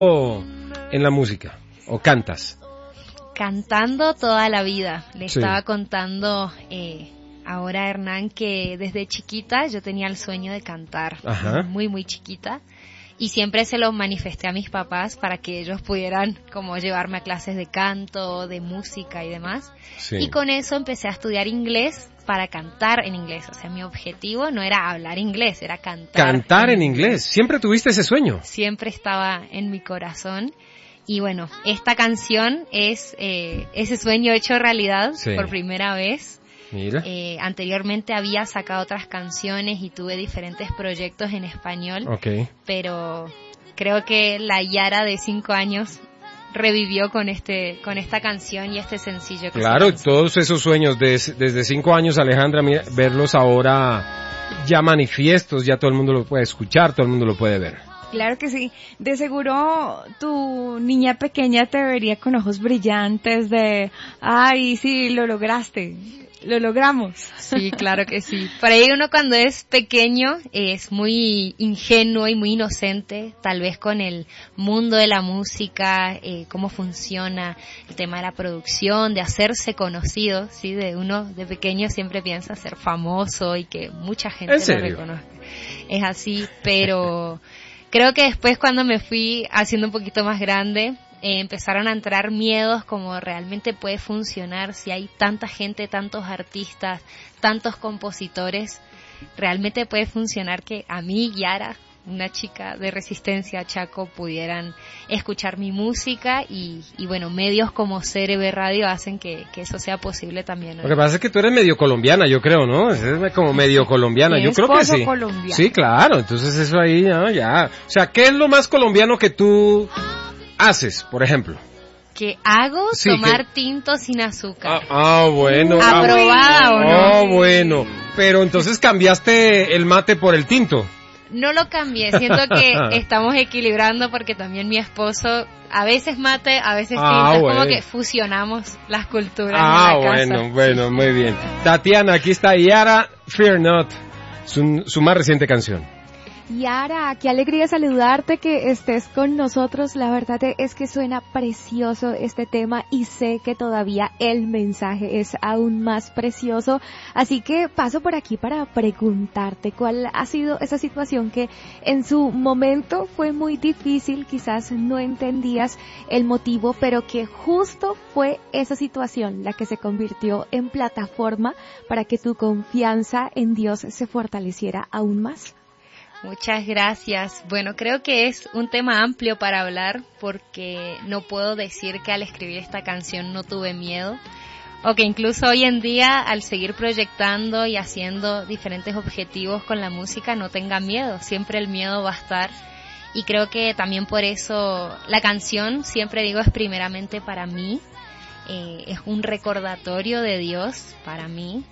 o en la música? ¿O cantas? Cantando toda la vida. Le Sí. estaba contando ahora a Hernán que desde chiquita yo tenía el sueño de cantar. Ajá. Muy, muy chiquita. Y siempre se lo manifesté a mis papás para que ellos pudieran como llevarme a clases de canto, de música y demás. Sí. Y con eso empecé a estudiar inglés para cantar en inglés. O sea, mi objetivo no era hablar inglés, era cantar. Cantar en inglés. ¿Siempre tuviste ese sueño? Siempre estaba en mi corazón. Y bueno, esta canción es ese sueño hecho realidad Sí. por primera vez. Mira. Anteriormente había sacado otras canciones y tuve diferentes proyectos en español, Ok. pero creo que la Yara de 5 años revivió con esta canción y este sencillo. Que Claro, se lanzó. todos esos sueños desde 5 años, Alejandra, mira, verlos ahora ya manifiestos, ya todo el mundo lo puede escuchar, todo el mundo lo puede ver. Claro que sí. De seguro tu niña pequeña te vería con ojos brillantes de, ay, sí, lo lograste, lo logramos. Sí, claro que sí. Por ahí uno cuando es pequeño es muy ingenuo y muy inocente, tal vez con el mundo de la música, cómo funciona el tema de la producción, de hacerse conocido, ¿sí? De uno de pequeño siempre piensa ser famoso y que mucha gente ¿En lo serio? reconozca. Es así, pero creo que después cuando me fui haciendo un poquito más grande, empezaron a entrar miedos como realmente puede funcionar si hay tanta gente, tantos artistas, tantos compositores, realmente puede funcionar que a mí, Yara, una chica de Resistencia Chaco, pudieran escuchar mi música y bueno, medios como CRB Radio hacen que eso sea posible también, ¿no? Lo que pasa es que tú eres medio colombiana, yo creo, ¿no? Es como medio colombiana, yo creo que sí. Colombiano. Sí, claro, entonces eso ahí, ¿no? Ya. O sea, ¿qué es lo más colombiano que tú haces, por ejemplo? Que hago Sí, tomar tinto sin azúcar. Bueno. ¿Aprobada o no? Bueno. Pero entonces cambiaste el mate por el tinto. No lo cambié, siento que estamos equilibrando porque también mi esposo a veces mate, a veces tinto, es como bueno. que fusionamos las culturas en la casa. Bueno, muy bien. Tatiana, aquí está Yara, Fear Not, su más reciente canción. Yara, qué alegría saludarte, que estés con nosotros. La verdad es que suena precioso este tema y sé que todavía el mensaje es aún más precioso. Así que paso por aquí para preguntarte cuál ha sido esa situación que en su momento fue muy difícil, quizás no entendías el motivo, pero que justo fue esa situación la que se convirtió en plataforma para que tu confianza en Dios se fortaleciera aún más. Muchas gracias. Bueno, creo que es un tema amplio para hablar porque no puedo decir que al escribir esta canción no tuve miedo o que incluso hoy en día al seguir proyectando y haciendo diferentes objetivos con la música no tenga miedo. Siempre el miedo va a estar y creo que también por eso la canción, siempre digo, es primeramente para mí. Es un recordatorio de Dios para mí,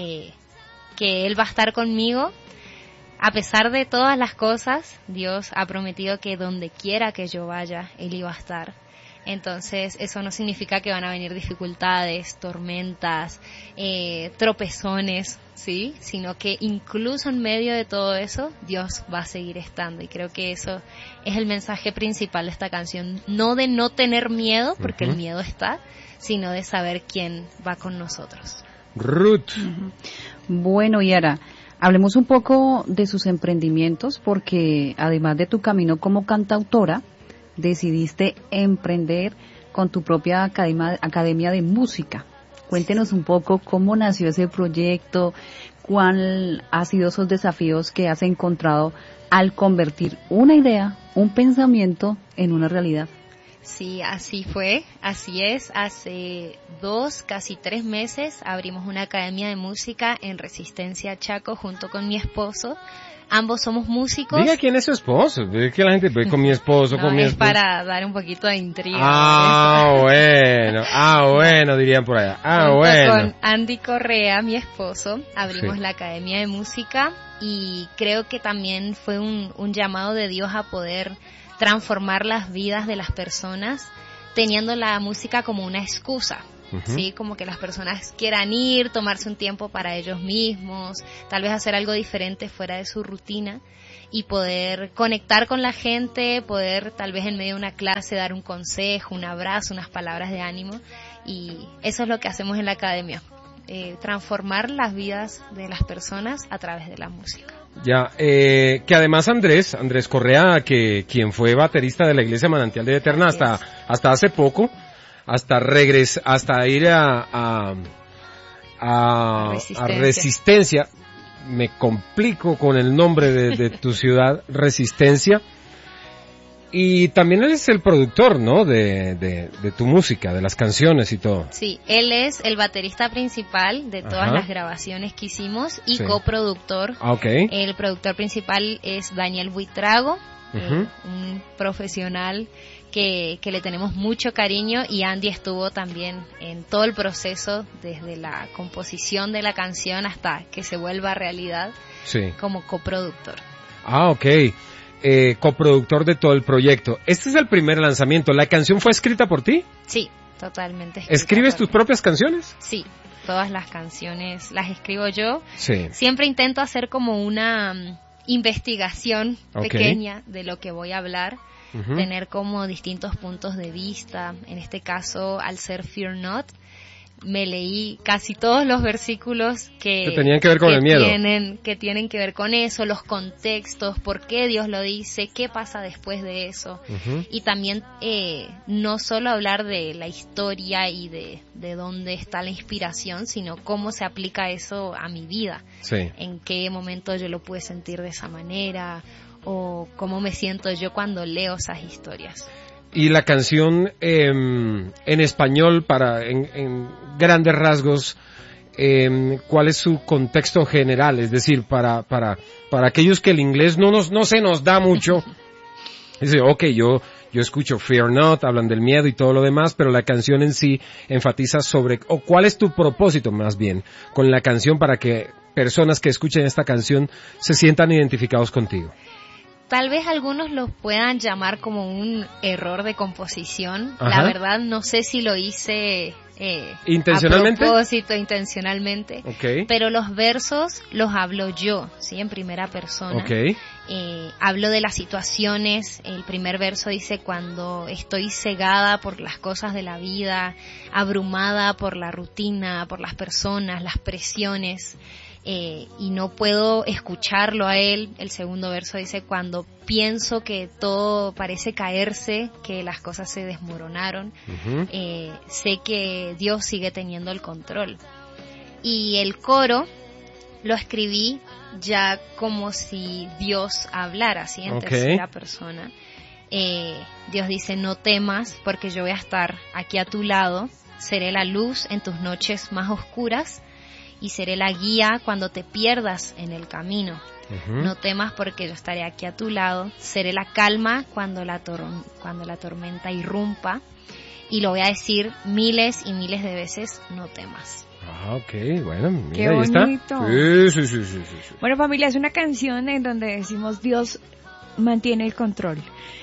que Él va a estar conmigo. A pesar de todas las cosas, Dios ha prometido que donde quiera que yo vaya, Él iba a estar. Entonces, eso no significa que van a venir dificultades, tormentas, tropezones, ¿sí? Sino que incluso en medio de todo eso, Dios va a seguir estando. Y creo que eso es el mensaje principal de esta canción. No de no tener miedo, porque el miedo está, sino de saber quién va con nosotros. Ruth. Bueno, Yara, hablemos un poco de sus emprendimientos, porque además de tu camino como cantautora, decidiste emprender con tu propia academia de música. Cuéntenos un poco cómo nació ese proyecto, cuál ha sido esos desafíos que has encontrado al convertir una idea, un pensamiento en una realidad. Sí, así fue, así es. Hace 2, casi 3 meses abrimos una academia de música en Resistencia Chaco junto con mi esposo. Ambos somos músicos. Diga quién es su esposo. Diga que la gente ve con mi esposo, No, con mi es esposo. para dar un poquito de intriga. Bueno, dirían por allá. Junto Bueno. con Andy Correa, mi esposo, abrimos Sí. la academia de música y creo que también fue un llamado de Dios a poder transformar las vidas de las personas teniendo la música como una excusa. ¿sí? Como que las personas quieran ir, tomarse un tiempo para ellos mismos, tal vez hacer algo diferente fuera de su rutina y poder conectar con la gente, poder tal vez en medio de una clase dar un consejo, un abrazo, unas palabras de ánimo, y eso es lo que hacemos en la academia, transformar las vidas de las personas a través de la música. Ya, que además Andrés Correa, quien fue baterista de la Iglesia Manantial de Eterna hasta hace poco, hasta ir a Resistencia. Me complico con el nombre de tu ciudad, Resistencia. Y también él es el productor, ¿no? De tu música, de las canciones y todo. Sí, él es el baterista principal de todas las grabaciones que hicimos y coproductor. Okay. El productor principal es Daniel Buitrago, un profesional que le tenemos mucho cariño, y Andy estuvo también en todo el proceso, desde la composición de la canción hasta que se vuelva realidad, como coproductor. Ok. Coproductor de todo el proyecto. Este es el primer lanzamiento. ¿La canción fue escrita por ti? Sí, totalmente. ¿Escribes tus propias canciones? Sí, todas las canciones las escribo yo. Sí. Siempre intento hacer como una investigación pequeña de lo que voy a hablar, tener como distintos puntos de vista. En este caso, al ser Fear Not, me leí casi todos los versículos que tenían que ver con el miedo, que tienen que ver con eso, los contextos, por qué Dios lo dice, qué pasa después de eso, y también no solo hablar de la historia y de dónde está la inspiración, sino cómo se aplica eso a mi vida, en qué momento yo lo pude sentir de esa manera, o cómo me siento yo cuando leo esas historias. Y la canción en español, en grandes rasgos, ¿cuál es su contexto general? Es decir, para aquellos que el inglés no se nos da mucho, dice, yo escucho Fear Not, hablan del miedo y todo lo demás, pero la canción en sí enfatiza sobre, o ¿cuál es tu propósito más bien con la canción para que personas que escuchen esta canción se sientan identificados contigo? Tal vez algunos lo puedan llamar como un error de composición. La verdad no sé si lo hice intencionalmente, a propósito, intencionalmente. Pero los versos los hablo yo, ¿sí? En primera persona. Hablo de las situaciones. El primer verso dice: cuando estoy cegada por las cosas de la vida, abrumada por la rutina, por las personas, las presiones, y no puedo escucharlo a él. El segundo verso dice: cuando pienso que todo parece caerse, que las cosas se desmoronaron, sé que Dios sigue teniendo el control. Y el coro lo escribí ya como si Dios hablara, así en tercera persona. Dios dice: no temas, porque yo voy a estar aquí a tu lado, seré la luz en tus noches más oscuras, y seré la guía cuando te pierdas en el camino. No temas, porque yo estaré aquí a tu lado. Seré la calma cuando la tormenta irrumpa. Y lo voy a decir miles y miles de veces: no temas. Bueno, mira, qué ahí bonito. Está. Sí. Bueno, familia, es una canción en donde decimos Dios mantiene el control.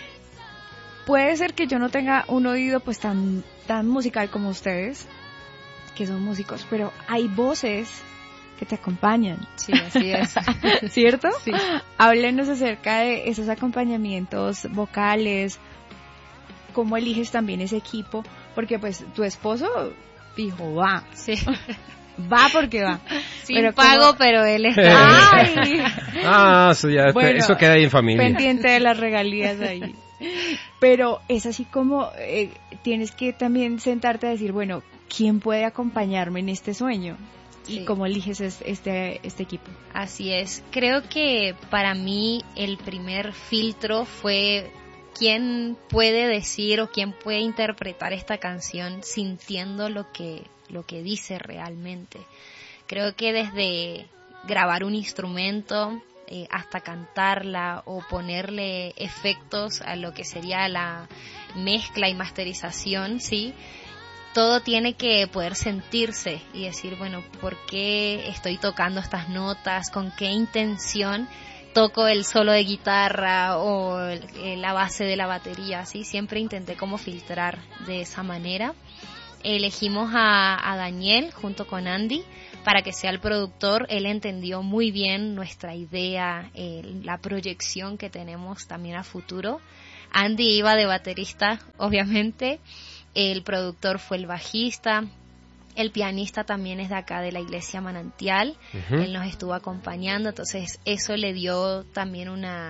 Puede ser que yo no tenga un oído pues tan musical como ustedes, que son músicos, pero hay voces que te acompañan. Sí, así es. ¿Cierto? Sí. Háblenos acerca de esos acompañamientos vocales, cómo eliges también ese equipo, porque pues tu esposo dijo, va. Sí. Va porque va. Sin pero pago, pero él está. ¡Ay! Eso ya, bueno, eso queda ahí en familia. Pendiente de las regalías ahí. Pero es así como tienes que también sentarte a decir, bueno, ¿quién puede acompañarme en este sueño? ¿Y cómo eliges este equipo? Así es. Creo que para mí el primer filtro fue quién puede decir o quién puede interpretar esta canción sintiendo lo que dice realmente. Creo que desde grabar un instrumento hasta cantarla o ponerle efectos a lo que sería la mezcla y masterización, ¿sí? Todo tiene que poder sentirse y decir, bueno, ¿por qué estoy tocando estas notas? ¿Con qué intención toco el solo de guitarra o la base de la batería? ¿Sí? Siempre intenté como filtrar de esa manera. Elegimos a Daniel junto con Andy para que sea el productor. Él entendió muy bien nuestra idea, la proyección que tenemos también a futuro. Andy iba de baterista, obviamente. El productor fue el bajista. El pianista también es de acá, de la Iglesia Manantial. Él nos estuvo acompañando, entonces eso le dio también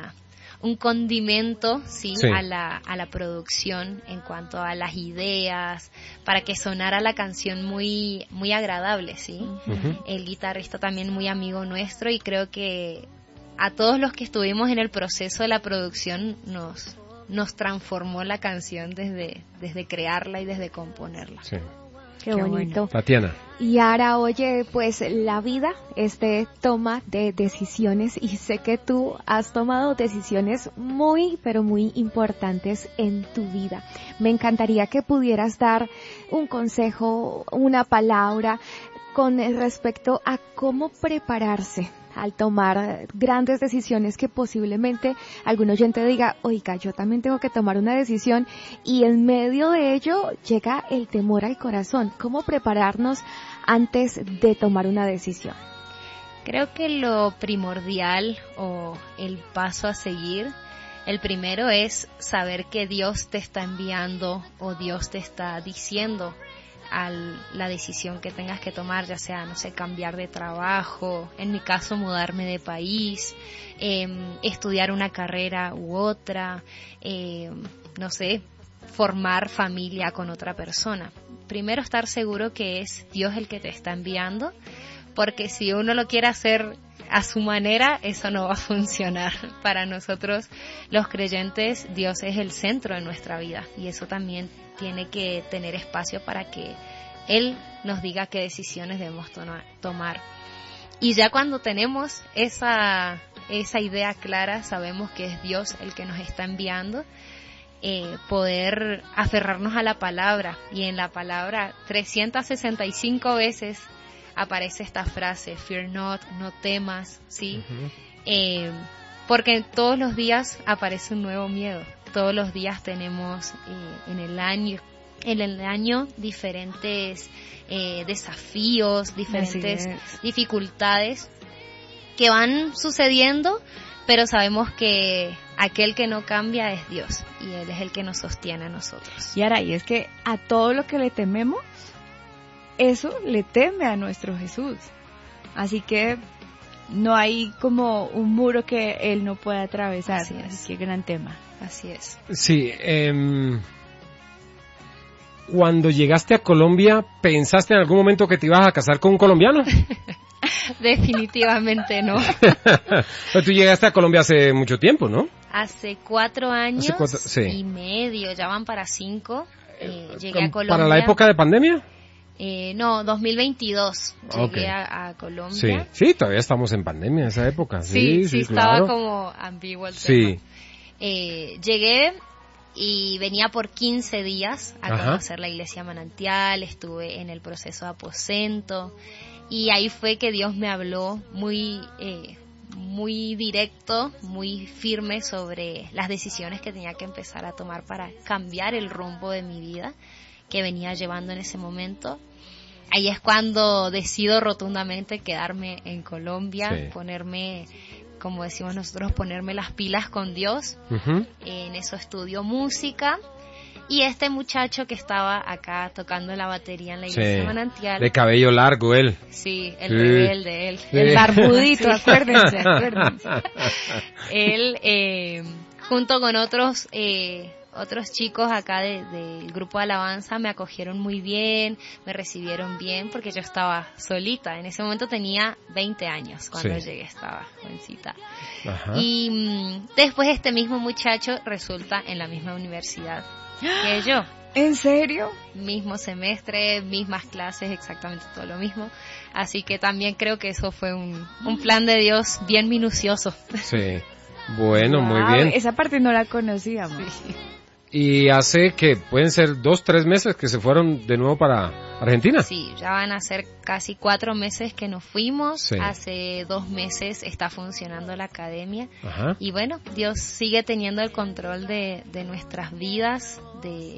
un condimento, ¿sí? A la producción en cuanto a las ideas, para que sonara la canción muy muy agradable, ¿sí? El guitarrista también muy amigo nuestro, y creo que a todos los que estuvimos en el proceso de la producción nos transformó la canción desde crearla y desde componerla. Sí. Qué bonito. Tatiana. Y ahora, oye, pues la vida toma de decisiones, y sé que tú has tomado decisiones muy, pero muy importantes en tu vida. Me encantaría que pudieras dar un consejo, una palabra con respecto a cómo prepararse al tomar grandes decisiones que posiblemente algún oyente diga, oiga, yo también tengo que tomar una decisión, y en medio de ello llega el temor al corazón. ¿Cómo prepararnos antes de tomar una decisión? Creo que lo primordial o el paso a seguir, el primero es saber que Dios te está enviando o Dios te está diciendo a la decisión que tengas que tomar, ya sea, no sé, cambiar de trabajo, en mi caso mudarme de país, estudiar una carrera u otra, no sé, formar familia con otra persona. Primero, estar seguro que es Dios el que te está enviando, porque si uno lo quiere hacer a su manera, eso no va a funcionar. Para nosotros, los creyentes, Dios es el centro de nuestra vida, y eso también tiene que tener espacio para que Él nos diga qué decisiones debemos tomar. Y ya cuando tenemos esa idea clara, sabemos que es Dios el que nos está enviando, poder aferrarnos a la palabra. Y en la palabra 365 veces aparece esta frase, fear not, no temas, ¿sí? Porque todos los días aparece un nuevo miedo. Todos los días tenemos en el año diferentes desafíos, diferentes dificultades que van sucediendo, pero sabemos que aquel que no cambia es Dios, y Él es el que nos sostiene a nosotros. Y ahora, y es que a todo lo que le tememos, eso le teme a nuestro Jesús. Así que no hay como un muro que Él no pueda atravesar. Así que gran tema. Así es. Sí, cuando llegaste a Colombia, ¿pensaste en algún momento que te ibas a casar con un colombiano? Definitivamente no. Pero tú llegaste a Colombia hace mucho tiempo, ¿no? Hace 4 años y medio, ya van para 5. Llegué a Colombia. ¿Para la época de pandemia? No, 2022 llegué a Colombia. Sí, todavía estamos en pandemia en esa época. Sí, estaba claro. como ambiguo el tema. Llegué y venía por 15 días a conocer la Iglesia Manantial, estuve en el proceso de aposento, y ahí fue que Dios me habló muy directo, muy firme sobre las decisiones que tenía que empezar a tomar para cambiar el rumbo de mi vida que venía llevando en ese momento. Ahí es cuando decido rotundamente quedarme en Colombia, ponerme, como decimos nosotros, ponerme las pilas con Dios. En eso estudio música. Y este muchacho que estaba acá tocando la batería en la Iglesia Manantial. De cabello largo él. Sí, el rebelde, él. El barbudito, acuérdense. Él, junto con otros chicos acá del grupo de alabanza, me acogieron muy bien, me recibieron bien, porque yo estaba solita. En ese momento tenía 20 años cuando llegué, estaba jovencita. Y después este mismo muchacho resulta en la misma universidad que yo. ¿En serio? Mismo semestre, mismas clases, exactamente todo lo mismo. Así que también creo que eso fue un plan de Dios bien minucioso. Sí. Bueno, muy bien. Esa parte no la conocíamos. Sí. Y hace que pueden ser 2-3 meses que se fueron de nuevo para Argentina. Sí, ya van a ser casi 4 meses que nos fuimos. Hace 2 meses está funcionando la academia. Y bueno, Dios sigue teniendo el control de nuestras vidas, de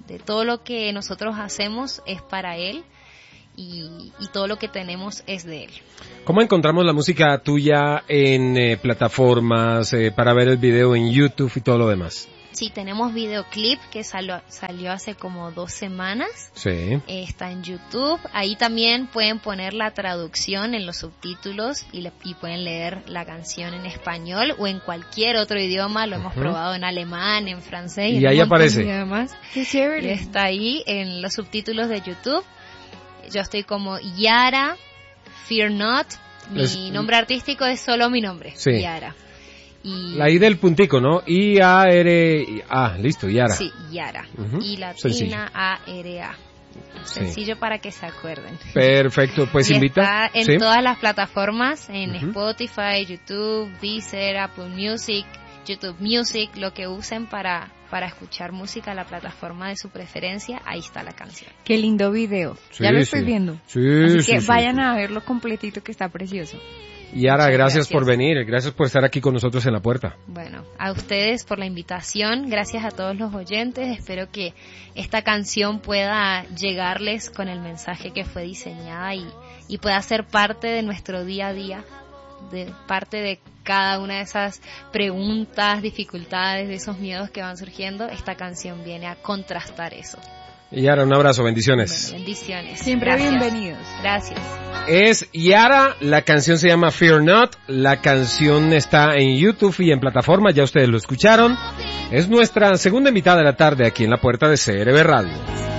todo lo que nosotros hacemos es para Él y todo lo que tenemos es de Él. ¿Cómo encontramos la música tuya en plataformas, para ver el video en YouTube y todo lo demás? Sí, tenemos videoclip que salió hace como 2 semanas. Sí. Está en YouTube. Ahí también pueden poner la traducción en los subtítulos y pueden leer la canción en español o en cualquier otro idioma. Lo hemos probado en alemán, en francés. Y ahí aparece. Qué chévere. Está ahí en los subtítulos de YouTube. Yo estoy como Yara, Fear Not. Mi nombre artístico es solo mi nombre, sí. Yara. Y la I del puntico, ¿no? I-A-R-A, listo, Yara. Sí, Yara. Y latina A-R-A. Sencillo para que se acuerden. Perfecto, pues y invita. Está en todas las plataformas, en Spotify, YouTube, Deezer, Apple Music, YouTube Music, lo que usen para escuchar música, la plataforma de su preferencia, ahí está la canción. Qué lindo video, ya lo estoy viendo. Así que vayan a verlo completito, que está precioso. Yara, gracias por venir, gracias por estar aquí con nosotros en La Puerta. Bueno, a ustedes por la invitación, gracias a todos los oyentes, espero que esta canción pueda llegarles con el mensaje que fue diseñada y pueda ser parte de nuestro día a día, de parte de cada una de esas preguntas, dificultades, de esos miedos que van surgiendo. Esta canción viene a contrastar eso. Yara, un abrazo, bendiciones. Bueno, bendiciones. Siempre bienvenidos. Gracias. Es Yara, la canción se llama Fear Not, la canción está en YouTube y en plataforma, ya ustedes lo escucharon. Es nuestra segunda invitada de la tarde aquí en La Puerta de CRB Radio.